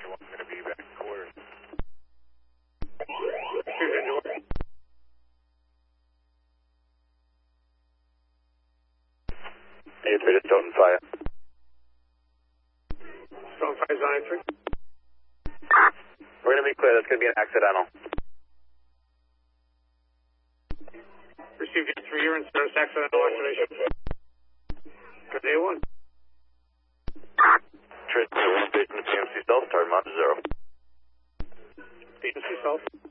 1's going to be back in quarters. Hey, it's Stoughton Fire. Stoughton Fire, zone 3. We're going to be clear. That's going to be an accidental. Received your 3 year and service accidental activation. Good day 1. Tristan, 1 station to PMC South, target mark 0. PMC South.